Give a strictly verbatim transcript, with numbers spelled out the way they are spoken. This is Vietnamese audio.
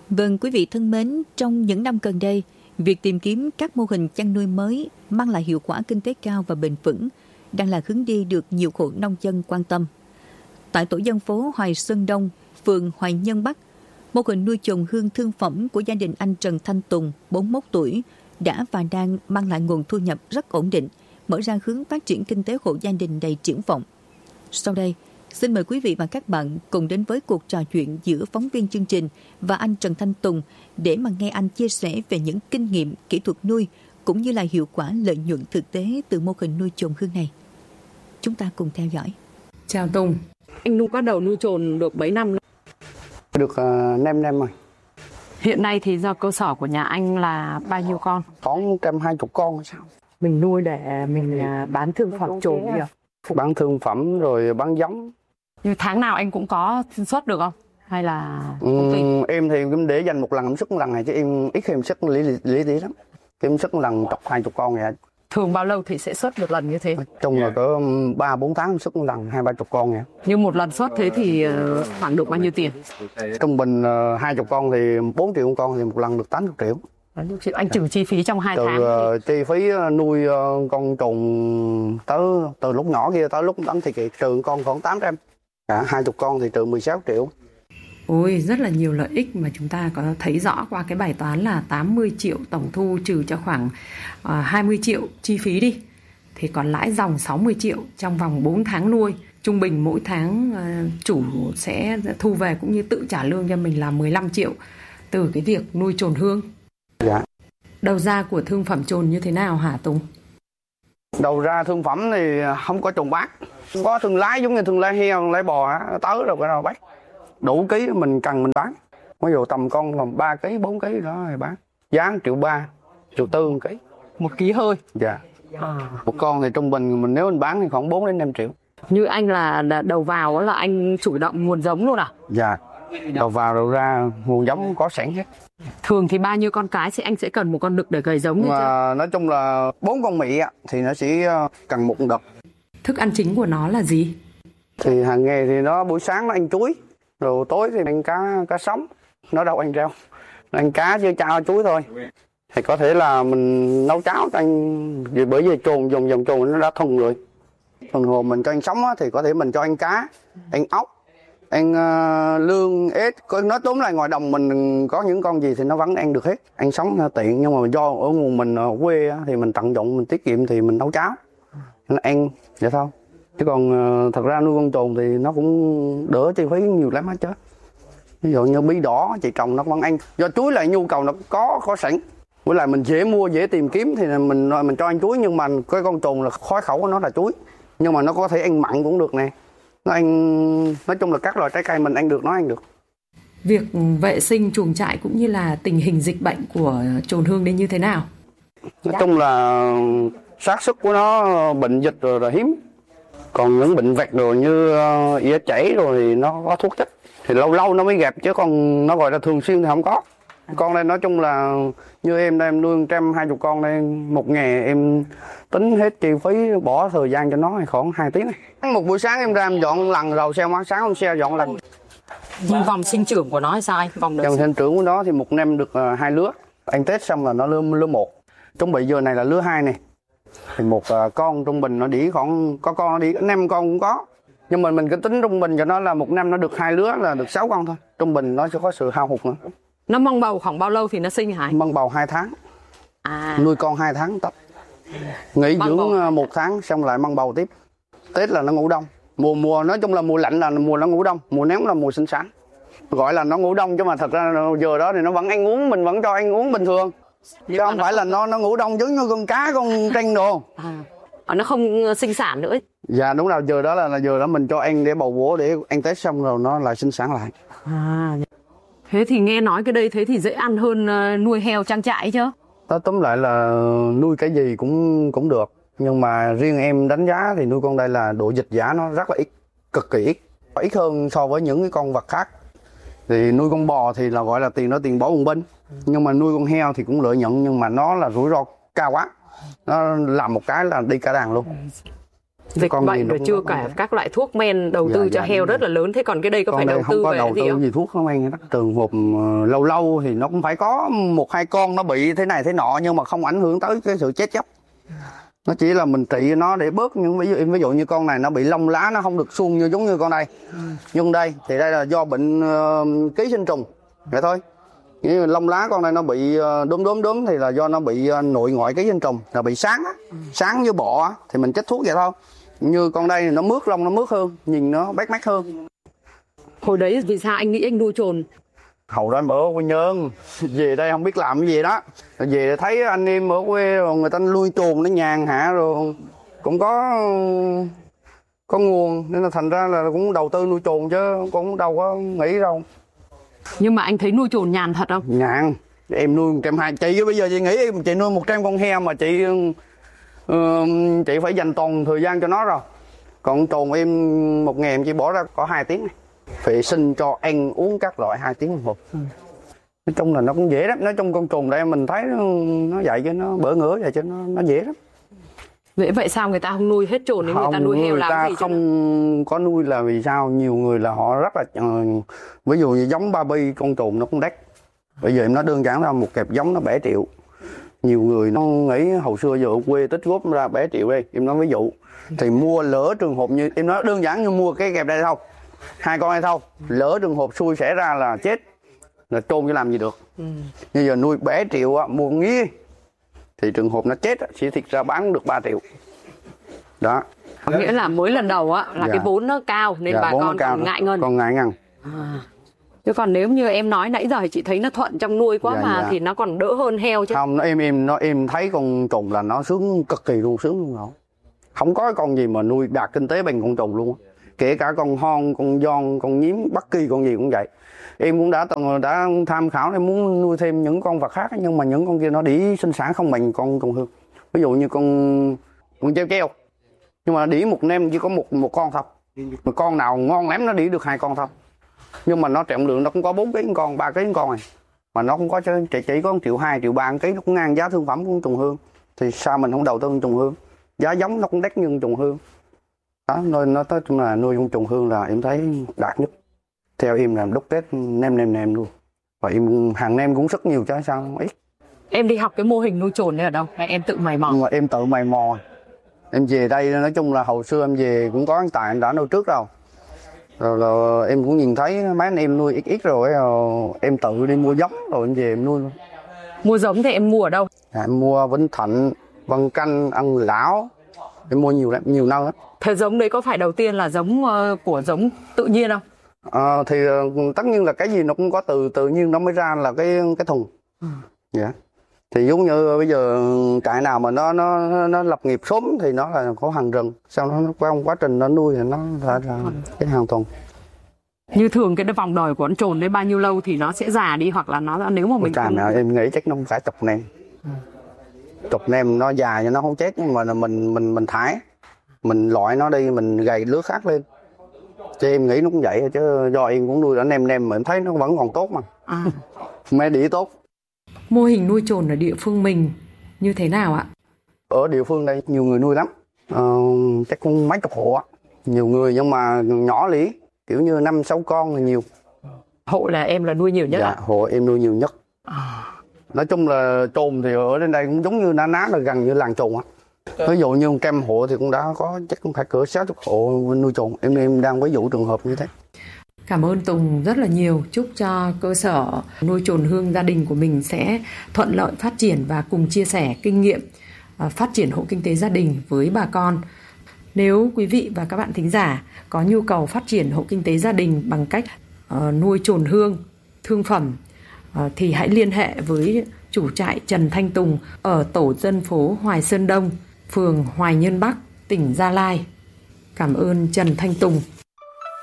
Vâng, quý vị thân mến, trong những năm gần đây, việc tìm kiếm các mô hình chăn nuôi mới mang lại hiệu quả kinh tế cao và bền vững đang là hướng đi được nhiều hộ nông dân quan tâm. Tại tổ dân phố Hoài Xuân Đông, phường Hoài Nhân Bắc, mô hình nuôi chồn hương thương phẩm của gia đình anh Trần Thanh Tùng, bốn mươi mốt tuổi, đã và đang mang lại nguồn thu nhập rất ổn định, mở ra hướng phát triển kinh tế hộ gia đình đầy triển vọng. Sau đây, xin mời quý vị và các bạn cùng đến với cuộc trò chuyện giữa phóng viên chương trình và anh Trần Thanh Tùng để mà nghe anh chia sẻ về những kinh nghiệm, kỹ thuật nuôi cũng như là hiệu quả lợi nhuận thực tế từ mô hình nuôi chồn hương này. Chúng ta cùng theo dõi. Chào Tùng, anh nuôi bắt đầu nuôi chồn được mấy năm? Được uh, năm năm rồi. Hiện nay thì do cơ sở của nhà anh là bao nhiêu con? Có một trăm hai mươi con hay sao? Mình nuôi để mình bán thương phẩm chồn gì ạ? Bán thương phẩm rồi bán giống. Như tháng nào anh cũng có xuất được không? Hay là ừ, em thì em để dành một lần em xuất một lần này chứ em ít khi em xuất lý lý lý lắm. Em xuất một lần chọc hai chục con vậy. Thường bao lâu thì sẽ xuất một lần như thế? Trong là cỡ ba bốn tháng em xuất một lần hai ba chục con vậy. Như một lần xuất thế thì khoảng được bao nhiêu tiền? Trung bình hai chục con thì bốn triệu một con thì một lần được tám mươi triệu. Anh trừ chi phí trong hai từ, tháng uh, chi phí nuôi uh, con trồn tới từ lúc nhỏ kia tới lúc đánh thì trừ con khoảng tám trăm. Cả hai chục con thì trừ mười sáu triệu. Ôi, rất là nhiều lợi ích mà chúng ta có thấy rõ qua cái bài toán là tám mươi triệu tổng thu trừ cho khoảng uh, hai mươi triệu chi phí đi. Thì còn lãi dòng sáu mươi triệu trong vòng bốn tháng nuôi. Trung bình mỗi tháng uh, chủ sẽ thu về cũng như tự trả lương cho mình là mười lăm triệu từ cái việc nuôi chồn hương. Dạ. Đầu ra của thương phẩm chồn như thế nào hả Tùng? Đầu ra thương phẩm thì không có chồn bán. Có thương lái giống như thương lái heo, thương lái bò tới rồi cái nào bắt. Đủ ký mình cần mình bán. Ví dụ tầm con là ba ký, bốn ký đó thì bán. Giá triệu ba, triệu tư một ký. Một ký hơi? Dạ. À. Một con thì trung bình mình nếu mình bán thì khoảng bốn đến năm triệu. Như anh là đầu vào là anh chủ động nguồn giống luôn à? Dạ. Đầu vào đầu ra nguồn giống có sẵn hết. Thường thì bao nhiêu con cái thì anh sẽ cần một con đực để gầy giống? Mà nói chung là bốn con mị thì nó sẽ cần một đực. Thức ăn chính của nó là gì? Thì hàng ngày thì nó buổi sáng nó ăn chuối, rồi tối thì ăn cá cá sống, nó đâu ăn rau, nó ăn cá chứ cho chuối thôi. Thì có thể là mình nấu cháo cho anh, vì bởi vì chồn dùng dòng chồn nó đã thuần rồi. Thường hồ mình cho anh sống á, thì có thể mình cho anh cá, anh ốc, anh uh, lương, ếch, nói tóm lại ngoài đồng mình có những con gì thì nó vẫn ăn được hết. Ăn sống nó tiện, nhưng mà do ở nguồn mình ở quê á, thì mình tận dụng, mình tiết kiệm thì mình nấu cháo, nó ăn vậy thôi. Chứ còn uh, thật ra nuôi con chồn thì nó cũng đỡ chi phí nhiều lắm hết chứ. Ví dụ như bí đỏ chị trồng nó vẫn ăn, do chuối lại nhu cầu nó có có sẵn. Với lại mình dễ mua, dễ tìm kiếm thì mình mình cho ăn chuối, nhưng mà cái con chồn là khói khẩu của nó là chuối. Nhưng mà nó có thể ăn mặn cũng được nè. Nó ăn, nói chung là các loại trái cây mình ăn được, nó ăn được. Việc vệ sinh chuồng trại cũng như là tình hình dịch bệnh của chồn hương đến như thế nào? Nói chung là xác suất của nó bệnh dịch rồi là hiếm. Còn những bệnh vẹt rồi như ỉa chảy rồi thì nó có thuốc chích. Thì lâu lâu nó mới gặp, chứ còn nó gọi là thường xuyên thì không có. Con đây nói chung là như em đây em nuôi một trăm hai mươi con đây, một ngày em tính hết chi phí bỏ thời gian cho nó thì khoảng hai tiếng này. Một buổi sáng em ra em dọn lần rồi xe sáng hôm xe dọn lần. Vòng sinh trưởng của nó hay sao anh? Vòng Vòng sinh trưởng của nó thì một năm được uh, hai lứa. Anh test xong là nó lứa lứa một. Chuẩn bị giờ này là lứa hai này. Thì một uh, con trung bình nó đĩ khoảng có con nó đĩ năm con cũng có. Nhưng mà mình cứ tính trung bình cho nó là một năm nó được hai lứa là được sáu con thôi. Trung bình nó sẽ có sự hao hụt nữa. Nó mong bầu khoảng bao lâu thì nó sinh hả? Mong bầu hai tháng. À. Nuôi con hai tháng tập. Nghỉ dưỡng bầu. một tháng xong lại mang bầu tiếp. Tết là nó ngủ đông. Mùa mùa nói chung là mùa lạnh là mùa nó ngủ đông, mùa nóng là mùa sinh sản. Gọi là nó ngủ đông chứ mà thật ra giờ đó thì nó vẫn ăn uống, mình vẫn cho ăn uống bình thường. Chứ không phải là nó nó ngủ đông giống như con cá, con trăng đồ. À. Nó không sinh sản nữa. Dạ đúng rồi, giờ đó là, là giờ đó mình cho ăn để bầu bổ để ăn Tết xong rồi nó lại sinh sản lại. À. Thế thì nghe nói cái đây thế thì dễ ăn hơn nuôi heo trang trại chứ? Tóm tóm lại là nuôi cái gì cũng cũng được. Nhưng mà riêng em đánh giá thì nuôi con đây là độ dịch giá nó rất là ít, cực kỳ ít. Ít hơn so với những cái con vật khác. Thì nuôi con bò thì là gọi là tiền nó tiền bỏ bùng binh. Nhưng mà nuôi con heo thì cũng lợi nhuận, nhưng mà nó là rủi ro cao quá. Nó làm một cái là đi cả đàn luôn. Dịch bệnh rồi chưa cả các loại thuốc men đầu tư dạ, cho dạ, heo rất là lớn. Thế còn cái đây có phải đầu tư về đầu gì tư không? Gì thuốc không anh? Trường hợp lâu lâu thì nó cũng phải có một hai con nó bị thế này thế nọ, nhưng mà không ảnh hưởng tới cái sự chết chóc. Nó chỉ là mình trị nó để bớt những ví dụ ví dụ như con này nó bị lông lá nó không được suông như giống như con đây. Ừ. Nhưng đây thì đây là do bệnh uh, ký sinh trùng vậy thôi. Như lông lá con này nó bị đốm đốm đốm thì là do nó bị nội ngoại ký sinh trùng, là bị sáng á, ừ. sáng như bọ á, thì mình chích thuốc vậy thôi. Như con đây thì nó mướt lông nó mướt hơn, nhìn nó bắt mắt hơn. Hồi đấy vì sao anh nghĩ anh nuôi trồn? Hầu đó em ở Quy Nhơn, về đây không biết làm cái gì đó. Về thấy anh em ở quê rồi người ta nuôi trồn nó nhàn hạ rồi cũng có có nguồn nên là thành ra là cũng đầu tư nuôi trồn chứ cũng đâu có nghĩ đâu. Nhưng mà anh thấy nuôi trồn nhàn thật không? Nhàn. Em nuôi một trăm hai chị bây giờ chị nghĩ chị nuôi một trăm con heo mà chị uh, chị phải dành toàn thời gian cho nó rồi. Còn trồn em một ngày em chỉ bỏ ra có hai tiếng này. Vệ sinh cho ăn uống các loại hai tiếng một hộp. Ừ. Nói chung là nó cũng dễ lắm. Nói chung con trồn đây mình thấy nó, nó dậy cho nó bỡ ngỡ vậy cho nó nó dễ lắm. Vậy vậy sao người ta không nuôi hết trồn, nếu người ta nuôi heo làm gì? Người ta không có nuôi là vì sao? Nhiều người là họ rất là uh, ví dụ như giống ba bi con trồn nó cũng đắt. Bây giờ em nói đơn giản là một kẹp giống nó bảy triệu. Nhiều người nó nghĩ hồi xưa giờ ở quê tích góp ra bảy triệu đây, em nói ví dụ. Thì mua lỡ trường hợp như em nói đơn giản như mua cái kẹp đây thôi. Hai con này thôi, lỡ trường hợp xui xảy ra là chết, là trôn chứ làm gì được. Ừ. Như giờ nuôi bảy triệu á, mua nghía thì trường hợp nó chết chỉ thịt ra bán được ba triệu. Đó. Nghĩa là mỗi lần đầu á là dạ. cái vốn nó cao nên dạ, bà con cao còn ngại ngần. Còn ngại ngần. À. Chứ còn nếu như em nói nãy giờ thì chị thấy nó thuận trong nuôi quá dạ, mà dạ. thì nó còn đỡ hơn heo chứ. Không, nó em em nó em thấy con trồn là nó sướng cực kỳ luôn, sướng luôn đó. Không có con gì mà nuôi đạt kinh tế bằng con trồn luôn. Kể cả con hon, con giòn, con nhím, bất kỳ con gì cũng vậy. Em cũng đã từng đã tham khảo em muốn nuôi thêm những con vật khác nhưng mà những con kia nó đĩ sinh sản không bằng con trồn hương. Ví dụ như con con treo treo. Nhưng mà đĩ một nem chỉ có một một con thôi. Một con nào ngon lắm nó đĩ được hai con thôi. Nhưng mà nó trọng lượng nó cũng có bốn ký con, ba ký con này. Mà nó cũng có chỉ, chỉ có một triệu hai, triệu ba ký, nó cũng ngang giá thương phẩm của trùng hương. Thì sao mình không đầu tư con trùng hương? Giá giống nó cũng đắt như trùng hương. Đó, nên nó tới chung là nuôi con trùng hương là em thấy đạt nhất. Theo em là đúc kết nem nem nem luôn. Và em hàng nem cũng rất nhiều chứ sao không ít. Em đi học cái mô hình nuôi trồn này ở đâu? Hay em tự mày mò? Nhưng mà em tự mày mò. Em về đây nói chung là hồi xưa em về cũng có anh Tài anh đã nuôi trước rồi. Rồi, rồi em cũng nhìn thấy mấy anh em nuôi ít ít rồi, rồi em tự đi mua giống rồi em về em nuôi luôn. Mua giống thì em mua ở đâu? À, em mua Vĩnh Thạnh, Vân Canh, Ăn Lão. Em mua nhiều lắm, nhiều nơi lắm. Thế giống đấy có phải đầu tiên là giống uh, của giống tự nhiên không? À, thì uh, tất nhiên là cái gì nó cũng có từ tự nhiên nó mới ra là cái cái thùng. Ừ. Yeah. Thì giống như bây giờ trại nào mà nó nó nó lập nghiệp sớm thì nó là có hàng rừng, sau đó nó qua quá trình nó nuôi thì nó ra, ra cái hàng thùng. Như thường cái vòng đời của con trồn đấy bao nhiêu lâu thì nó sẽ già đi, hoặc là nó nếu mà mình không... nào em nghĩ chắc nó không phải chục nem. Ừ. Chục nem nó già nhưng nó không chết, nhưng mà mình mình mình thải, mình loại nó đi, mình gầy lứa khác lên. Chứ em nghĩ nó cũng vậy chứ do em cũng nuôi ở nem nem mà em thấy nó vẫn còn tốt mà. À. Mẹ đĩa tốt. Mô hình nuôi trồn ở địa phương mình như thế nào ạ? Ở địa phương đây nhiều người nuôi lắm, ờ, chắc cũng mấy chục hộ, nhiều người nhưng mà nhỏ lỉ, kiểu như năm sáu con là nhiều. Hộ là em là nuôi nhiều nhất? Dạ, ạ? Hộ em nuôi nhiều nhất. À. Nói chung là trồn thì ở trên đây cũng giống như ná ná là gần như làng trồn á. Ví dụ như một trăm hộ thì cũng đã có chắc cũng phải cỡ sáu mươi hộ nuôi trồn. Em em đang ví dụ trường hợp như thế. Cảm ơn Tùng rất là nhiều. Chúc cho cơ sở nuôi trồn hương gia đình của mình sẽ thuận lợi phát triển và cùng chia sẻ kinh nghiệm phát triển hộ kinh tế gia đình với bà con. Nếu quý vị và các bạn thính giả có nhu cầu phát triển hộ kinh tế gia đình bằng cách uh, nuôi trồn hương, thương phẩm uh, thì hãy liên hệ với chủ trại Trần Thanh Tùng ở tổ dân phố Hoài Sơn Đông, phường Hoài Nhơn Bắc, tỉnh Gia Lai. Cảm ơn Trần Thanh Tùng.